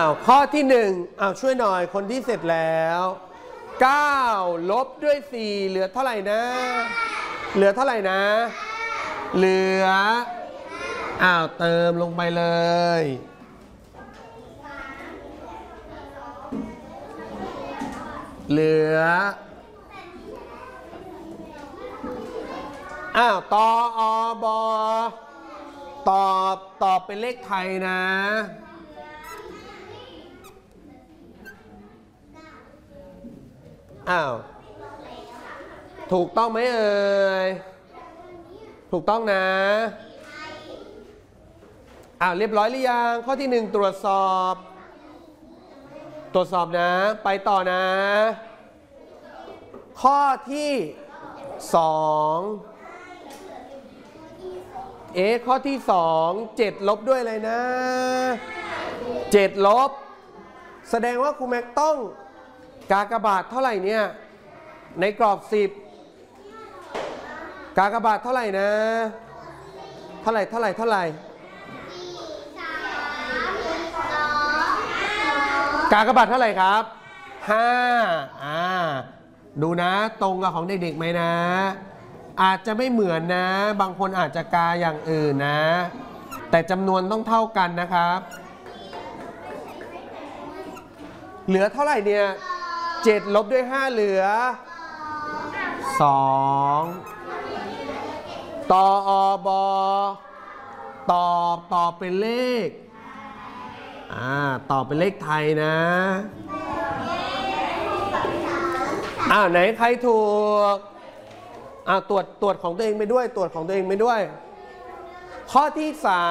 ข้อที่1ช่วยหน่อยคนที่เสร็จแล้ว9ลบด้วย4เหลือเท่าไหร่นะเหลือเท่าไหร่นะเหลือเติมลงไปเลยเหลือตอบตอบเป็นเลขไทยนะถูกต้องไหมเอ่ยถูกต้องนะเรียบร้อยหรือยังข้อที่1ตรวจสอบนะไปต่อนะข้อที่2ข้อที่2 7ลบด้วยอะไรนะ7ลบแสดงว่าครูแม็กต้องกากบาทเท่าไหร่เนี่ยในกรอบ10กากบาทเท่าไหร่นะเท่าไหร่กากบาทเท่าไหร่ครับ5ดูนะตรงกับของเด็กๆไหมนะอาจจะไม่เหมือนนะบางคนอาจจะกาอย่างอื่นนะแต่จำนวนต้องเท่ากันนะครับเหลือเท่าไหร่เนี่ย7ลบด้วย5เหลือ2ตอบตอบเป็นเลขตอบเป็นเลขไทยนะไหนใครถูกตรวจของตัวเองไปด้วยข้อที่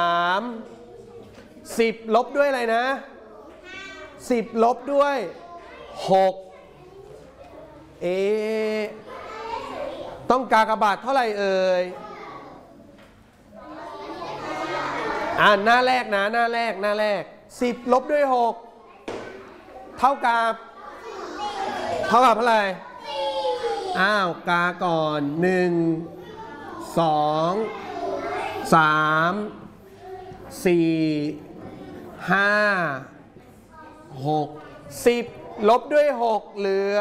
3 10ลบด้วยอะไรนะ10ลบด้วย6ต้องกากบาทเท่าไหร่เอ่ยหน้าแรกนะหน้าแรก10ลบด้วย6เท่ากับเท่าไหร่กาก่อน1 2 3 4 5 6 10ลบด้วย6เหลือ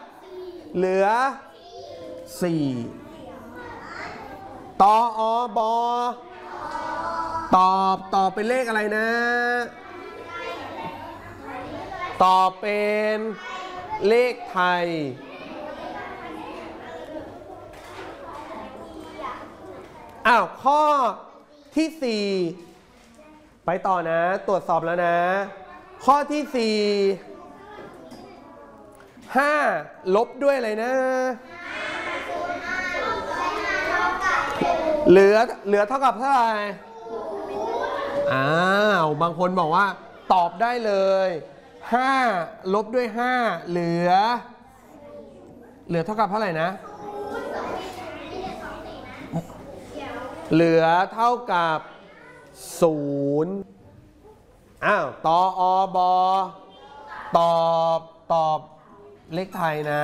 4ตอบตอบเป็นเลขอะไรนะตอบเป็นเลขไทยข้อที่4ไปต่อนะตรวจสอบแล้วนะข้อที่4 5ลบด้วยอะไรนะเหลือเท่ากับเท่าไหร่บางคนบอกว่าตอบได้เลย5ลบด้วย5เหลือเท่ากับเท่าไหร่นะเหลือเท่ากับ0ตอบตอบเลขไทยนะ